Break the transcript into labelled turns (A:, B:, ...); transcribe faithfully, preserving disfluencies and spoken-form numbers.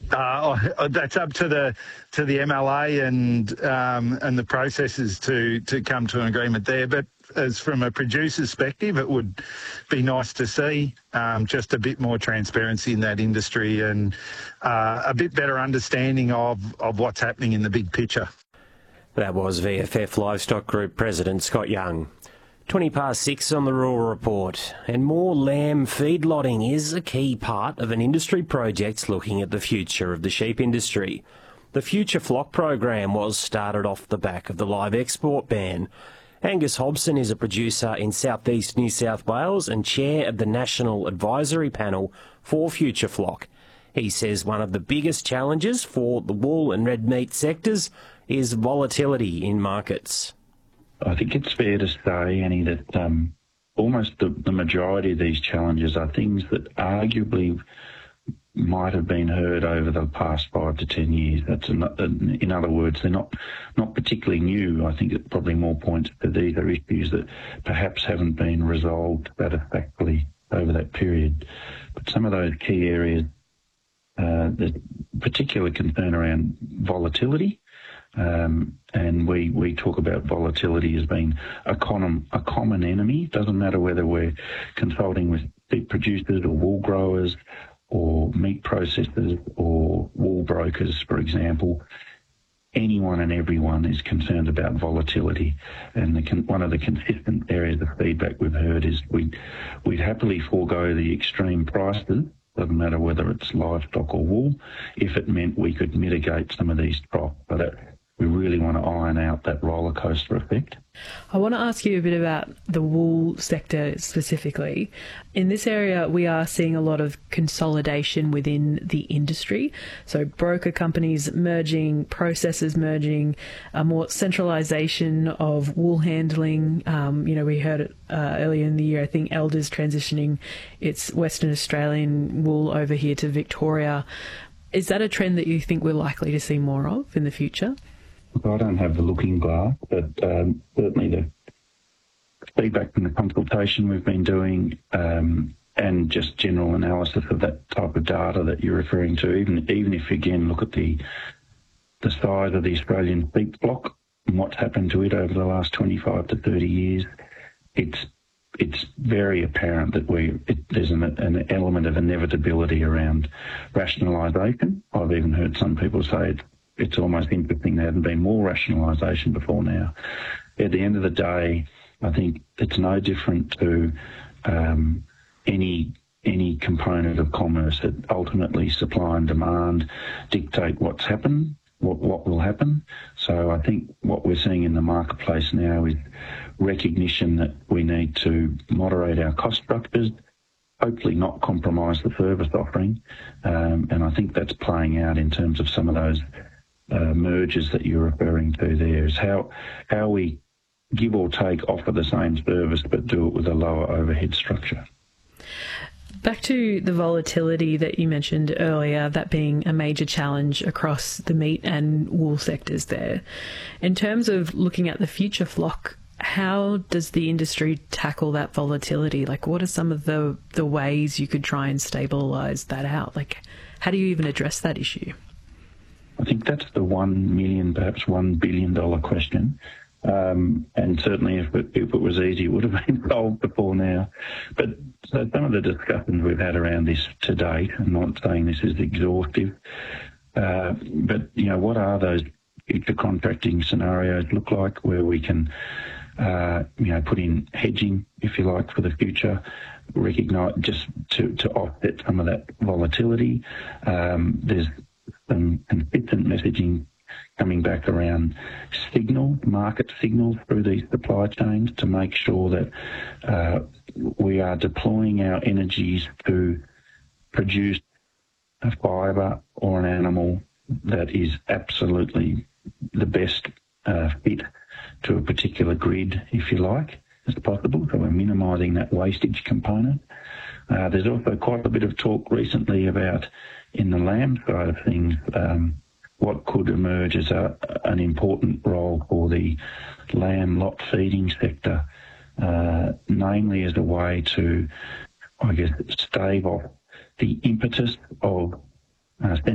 A: Uh, that's up to the to the M L A and um, and the processes to to come to an agreement there. But as from a producer's perspective, it would be nice to see um, just a bit more transparency in that industry and uh, a bit better understanding of, of what's happening in the big picture.
B: That was V F F Livestock Group President Scott Young. twenty past six on the Rural Report, and more lamb feedlotting is a key part of an industry project looking at the future of the sheep industry. The Future Flock program was started off the back of the live export ban. Angus Hobson is a producer in southeast New South Wales and chair of the National Advisory Panel for Future Flock. He says one of the biggest challenges for the wool and red meat sectors is volatility in markets.
C: I think it's fair to say, Annie, that um, almost the, the majority of these challenges are things that arguably might have been heard over the past five to ten years. That's an, in other words, they're not not particularly new. I think it probably more points to these are issues that perhaps haven't been resolved satisfactorily over that period. But some of those key areas, uh, the particular concern around volatility. Um, and we, we talk about volatility as being a, con- a common enemy. It doesn't matter whether we're consulting with beef producers or wool growers or meat processors or wool brokers, for example. Anyone and everyone is concerned about volatility. And the con- one of the consistent areas of feedback we've heard is we'd, we'd happily forego the extreme prices, doesn't matter whether it's livestock or wool, if it meant we could mitigate some of these drops. But it, we really want to iron out that roller coaster effect.
D: I want to ask you a bit about the wool sector specifically. In this area, we are seeing a lot of consolidation within the industry. So broker companies merging, processors merging, a more centralisation of wool handling. Um, you know, we heard it uh, earlier in the year, I think Elders transitioning its Western Australian wool over here to Victoria. Is that a trend that you think we're likely to see more of in the future?
C: I don't have the looking glass, but um, certainly the feedback from the consultation we've been doing um, and just general analysis of that type of data that you're referring to, even even if you again look at the the size of the Australian beef block and what's happened to it over the last twenty-five to thirty years, it's it's very apparent that we it, there's an, an element of inevitability around rationalisation. I've even heard some people say it's It's almost interesting there hasn't been more rationalisation before now. At the end of the day, I think it's no different to um, any any component of commerce that ultimately supply and demand dictate what's happened, what, what will happen. So I think what we're seeing in the marketplace now is recognition that we need to moderate our cost structures, hopefully not compromise the service offering. Um, and I think that's playing out in terms of some of those Uh, mergers that you're referring to there, is how how we give or take offer the same service but do it with a lower overhead structure.
D: Back to the volatility that you mentioned earlier, that being a major challenge across the meat and wool sectors there. In terms of looking at the future flock, how does the industry tackle that volatility? Like, what are some of the, the ways you could try and stabilise that out? Like, how do you even address that issue?
C: I think that's the one million, perhaps one billion dollar question. Um, and certainly if it, if it was easy, it would have been solved before now. But so some of the discussions we've had around this to date, I'm not saying this is exhaustive, uh, but, you know, what are those future contracting scenarios look like where we can, uh, you know, put in hedging, if you like, for the future, recognise just to, to offset some of that volatility. Um, there's some consistent messaging coming back around signal, market signals through these supply chains to make sure that uh, we are deploying our energies to produce a fibre or an animal that is absolutely the best uh, fit to a particular grid, if you like, as possible. So we're minimising that wastage component. Uh, there's also quite a bit of talk recently about, in the lamb side of things, um, what could emerge as a, an important role for the lamb lot feeding sector, uh, namely as a way to, I guess, stave off the impetus of uh,